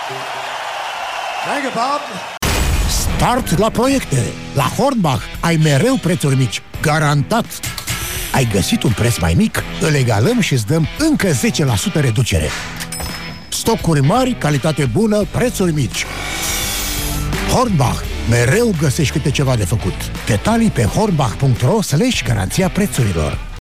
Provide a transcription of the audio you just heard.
Danke, Bob! Start la proiecte! La Hornbach ai mereu prețuri mici, garantat! Ai găsit un preț mai mic? Îl egalăm și îți dăm încă 10% reducere. Stocuri mari, calitate bună, prețuri mici. Hornbach. Mereu găsești câte ceva de făcut. Detalii pe hornbach.ro/garanția prețurilor.